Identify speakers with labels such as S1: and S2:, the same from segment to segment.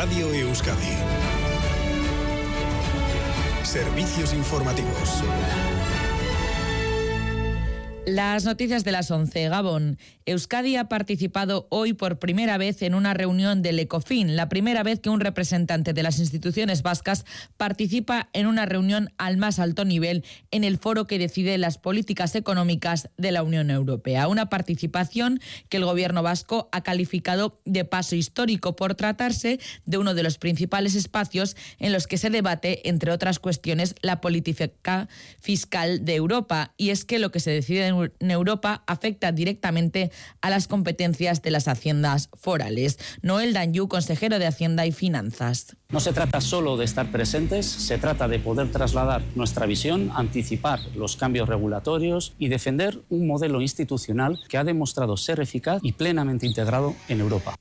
S1: Radio Euskadi. Servicios informativos.
S2: Las noticias de las 11. Gabón. Euskadi ha participado hoy por primera vez en una reunión del Ecofin, la primera vez que un representante de las instituciones vascas participa en una reunión al más alto nivel en el foro que decide las políticas económicas de la Unión Europea. Una participación que el gobierno vasco ha calificado de paso histórico por tratarse de uno de los principales espacios en los que se debate, entre otras cuestiones, la política fiscal de Europa. Y es que lo que se decide en Europa afecta directamente a las competencias de las haciendas forales. Noel Danyu, consejero de Hacienda y Finanzas.
S3: No se trata solo de estar presentes, se trata de poder trasladar nuestra visión, anticipar los cambios regulatorios y defender un modelo institucional que ha demostrado ser eficaz y plenamente integrado en Europa.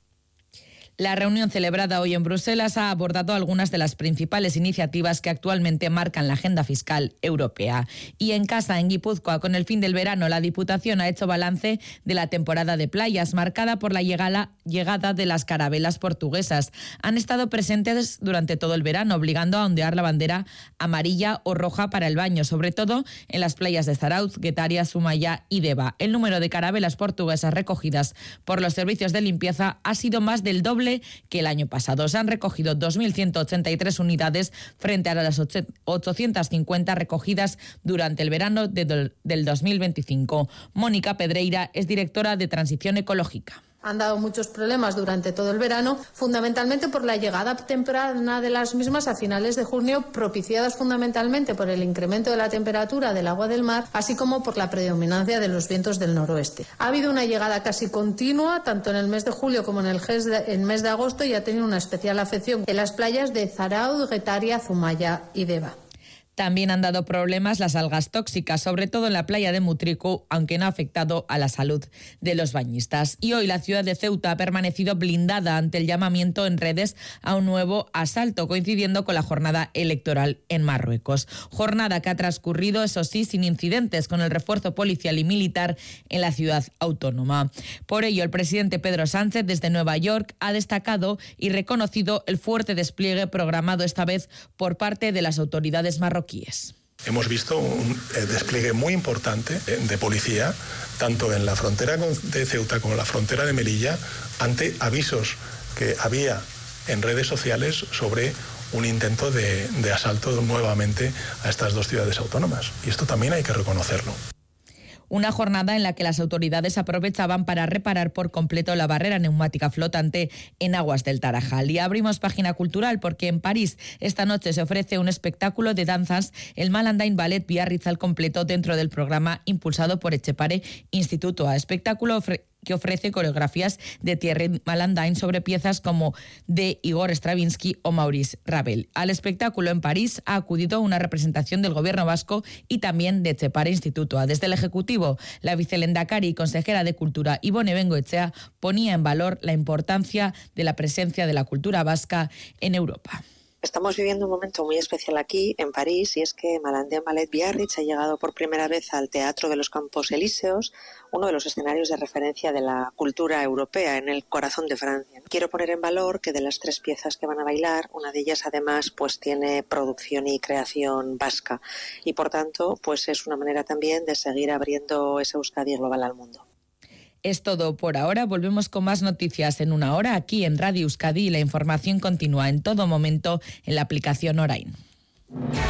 S2: La reunión celebrada hoy en Bruselas ha abordado algunas de las principales iniciativas que actualmente marcan la agenda fiscal europea. Y en casa, en Guipúzcoa, con el fin del verano, la Diputación ha hecho balance de la temporada de playas, marcada por la llegada de las carabelas portuguesas. Han estado presentes durante todo el verano, obligando a ondear la bandera amarilla o roja para el baño, sobre todo en las playas de Zarautz, Guetaria, Zumaya y Deva. El número de carabelas portuguesas recogidas por los servicios de limpieza ha sido más del doble que el año pasado. Se han recogido 2.183 unidades frente a las 850 recogidas durante el verano del 2025. Mónica Pedreira es directora de Transición Ecológica.
S4: Han dado muchos problemas durante todo el verano, fundamentalmente por la llegada temprana de las mismas a finales de junio, propiciadas fundamentalmente por el incremento de la temperatura del agua del mar, así como por la predominancia de los vientos del noroeste. Ha habido una llegada casi continua, tanto en el mes de julio como en el mes de agosto, y ha tenido una especial afección en las playas de Zarautz, Guetaria, Zumaya y Deva.
S2: También han dado problemas las algas tóxicas, sobre todo en la playa de Mutriku, aunque no ha afectado a la salud de los bañistas. Y hoy la ciudad de Ceuta ha permanecido blindada ante el llamamiento en redes a un nuevo asalto, coincidiendo con la jornada electoral en Marruecos. Jornada que ha transcurrido, eso sí, sin incidentes, con el refuerzo policial y militar en la ciudad autónoma. Por ello, el presidente Pedro Sánchez, desde Nueva York, ha destacado y reconocido el fuerte despliegue programado esta vez por parte de las autoridades marroquíes.
S5: Hemos visto un despliegue muy importante de policía, tanto en la frontera de Ceuta como en la frontera de Melilla, ante avisos que había en redes sociales sobre un intento de asalto nuevamente a estas dos ciudades autónomas. Y esto también hay que reconocerlo.
S2: Una jornada en la que las autoridades aprovechaban para reparar por completo la barrera neumática flotante en aguas del Tarajal. Y abrimos página cultural porque en París esta noche se ofrece un espectáculo de danzas, el Malandain Ballet Biarritz al completo, dentro del programa impulsado por Etxepare Instituto A. Espectáculo que ofrece coreografías de Thierry Malandain sobre piezas como de Igor Stravinsky o Maurice Ravel. Al espectáculo en París ha acudido una representación del gobierno vasco y también de Etxepare Instituto A. Desde el Ejecutivo, la vicelendakari y consejera de Cultura Ibone Bengoechea ponía en valor la importancia de la presencia de la cultura vasca en Europa.
S6: Estamos viviendo un momento muy especial aquí, en París, y es que Malandain Ballet Biarritz ha llegado por primera vez al Teatro de los Campos Elíseos, uno de los escenarios de referencia de la cultura europea en el corazón de Francia. Quiero poner en valor que de las 3 piezas que van a bailar, una de ellas además pues tiene producción y creación vasca, y por tanto pues es una manera también de seguir abriendo ese Euskadi global al mundo.
S2: Es todo por ahora. Volvemos con más noticias en una hora aquí en Radio Euskadi y la información continúa en todo momento en la aplicación Orain.